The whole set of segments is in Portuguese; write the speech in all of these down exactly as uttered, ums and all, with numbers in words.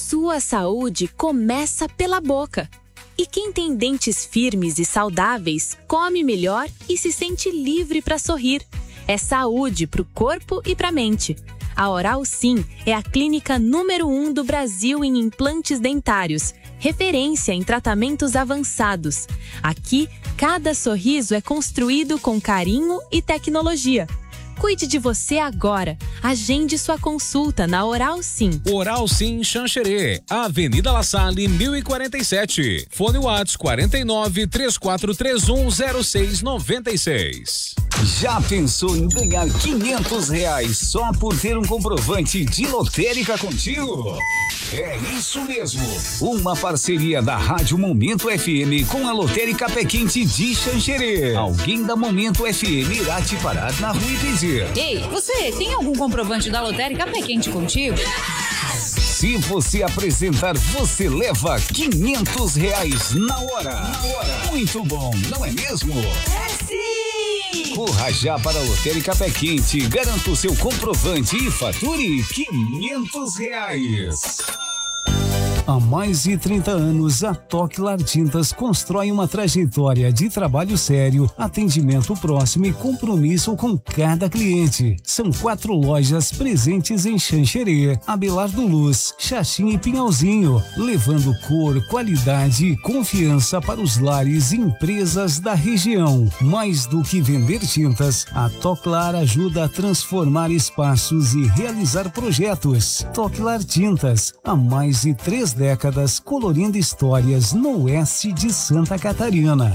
sua saúde começa pela boca. E quem tem dentes firmes e saudáveis, come melhor e se sente livre para sorrir. É saúde para o corpo e para a mente. A Oral Sim é a clínica número um do Brasil em implantes dentários, referência em tratamentos avançados. Aqui, cada sorriso é construído com carinho e tecnologia. Cuide de você agora. Agende sua consulta na Oral Sim. Oral Sim Xanxerê, Avenida La Salle, mil e quarenta e sete. Fone Whats quarenta e nove, três quatro três um, zero seis nove seis. Já pensou em ganhar quinhentos reais só por ter um comprovante de lotérica contigo? É isso mesmo. Uma parceria da Rádio Momento F M com a Lotérica Pé Quente de Xanxerê. Alguém da Momento F M irá te parar na rua e dizer: ei, você tem algum comprovante da Lotérica Pé Quente contigo? Se você apresentar, você leva quinhentos reais na hora. Na hora. Muito bom, não é mesmo? É sim! Corra já para a Lotérica Pé Quente, garanta o seu comprovante e fature quinhentos reais. Há mais de trinta anos, a Toklar Tintas constrói uma trajetória de trabalho sério, atendimento próximo e compromisso com cada cliente. São quatro lojas presentes em Xanxerê, Abelardo Luz, Xaxim e Pinhalzinho, levando cor, qualidade e confiança para os lares e empresas da região. Mais do que vender tintas, a Toklar ajuda a transformar espaços e realizar projetos. Toklar Tintas, há mais de três décadas colorindo histórias no oeste de Santa Catarina.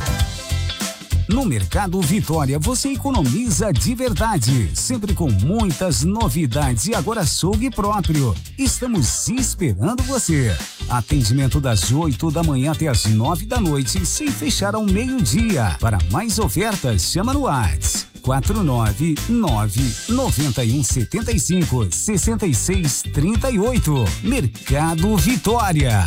No Mercado Vitória você economiza de verdade, sempre com muitas novidades e agora açougue próprio. Estamos esperando você. Atendimento das oito da manhã até as nove da noite, sem fechar ao meio-dia. Para mais ofertas, chama no WhatsApp quatro nove nove, nove um sete cinco, seis seis três oito. Mercado Vitória.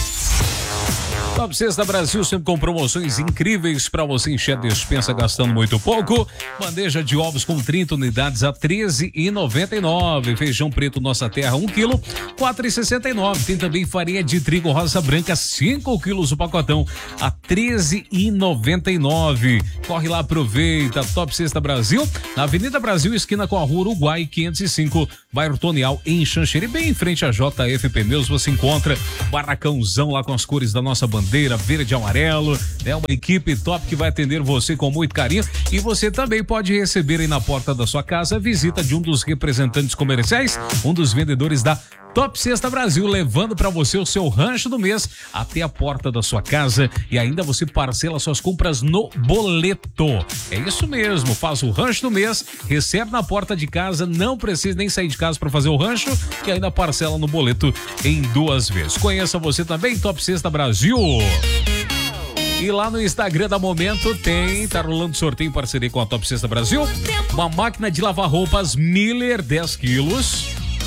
Top Sexta Brasil, sempre com promoções incríveis para você encher a despensa gastando muito pouco. Bandeja de ovos com trinta unidades a treze reais e noventa e nove centavos. Feijão preto Nossa Terra um quilo, quatro reais e sessenta e nove centavos. Tem também farinha de trigo rosa branca cinco quilos o pacotão a treze reais e noventa e nove centavos. Corre lá, aproveita. Top Sexta Brasil, na Avenida Brasil, esquina com a Rua Uruguai quinhentos e cinco, bairro Tonial, em Xanxerê, bem em frente à J F Pneus. Você encontra barracãozão lá com as cores da nossa bandeira. Bandeira verde e amarelo, é uma equipe top que vai atender você com muito carinho e você também pode receber aí na porta da sua casa a visita de um dos representantes comerciais, um dos vendedores da Top Sexta Brasil, levando para você o seu rancho do mês até a porta da sua casa e ainda você parcela suas compras no boleto. É isso mesmo, faz o rancho do mês, recebe na porta de casa, não precisa nem sair de casa para fazer o rancho e ainda parcela no boleto em duas vezes. Conheça você também, Top Sexta Brasil. E lá no Instagram da Momento tem, tá rolando sorteio em parceria com a Top Sexta Brasil, uma máquina de lavar roupas Miller dez quilos.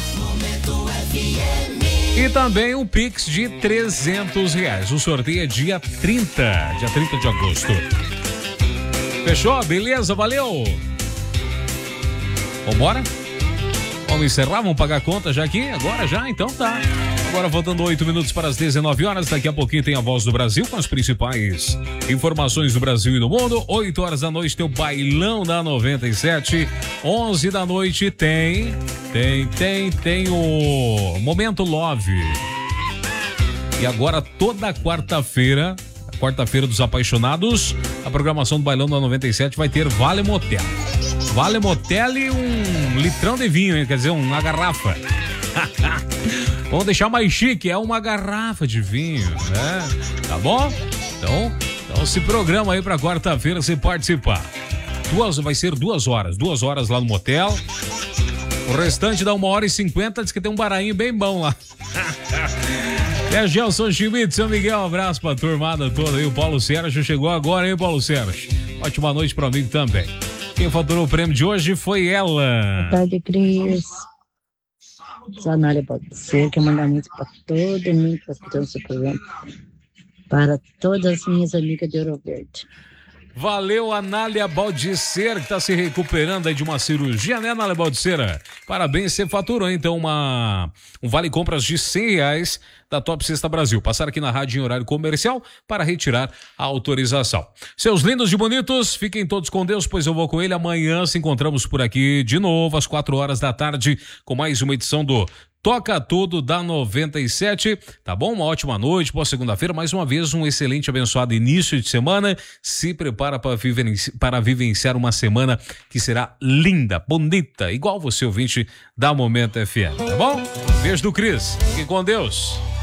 E também um Pix de trezentos reais. O sorteio é dia trinta, dia trinta de agosto. Fechou? Beleza? Valeu! Vambora? Vamos encerrar? Vamos pagar a conta já aqui? Agora já? Então tá. Agora faltando oito minutos para as dezenove horas. Daqui a pouquinho tem a Voz do Brasil com as principais informações do Brasil e do mundo. oito horas da noite tem o Bailão da noventa e sete. onze da noite tem... Tem, tem, tem o Momento Love. E agora toda quarta-feira, quarta-feira dos apaixonados, a programação do Bailão da noventa e sete vai ter Vale Motel. Vale Motel e um litrão de vinho, hein? Quer dizer, uma garrafa. Vamos deixar mais chique, é uma garrafa de vinho, né? Tá bom? Então, então se programa aí pra quarta-feira você participar. Duas, vai ser duas horas, duas horas lá no motel. O restante dá uma hora e cinquenta, diz que tem um barainho bem bom lá. É Gelson Schmidt, São Miguel, um abraço pra turmada toda aí. O Paulo Sérgio chegou agora, hein, Paulo Sérgio? Ótima noite pro amigo também. Quem faturou o prêmio de hoje foi ela. Boa tarde, Cris. Zanália pode ser que eu mandar muito para todo mundo que está escutando esse programa. Para todas as minhas amigas de Ouro Verde. Valeu, Anália Baldiceira, que tá se recuperando aí de uma cirurgia, né, Anália Baldiceira? Parabéns, você faturou então uma, um vale compras de cem reais da Top Cesta Brasil. Passar aqui na rádio em horário comercial para retirar a autorização. Seus lindos e bonitos, fiquem todos com Deus, pois eu vou com ele. Amanhã se encontramos por aqui de novo às quatro horas da tarde com mais uma edição do Toca Tudo da noventa e sete, tá bom? Uma ótima noite, boa segunda-feira, mais uma vez um excelente, abençoado início de semana. Se prepara para vivenciar, para vivenciar uma semana que será linda, bonita, igual você ouvinte da Momento F M, tá bom? Beijo do Cris, fique com Deus.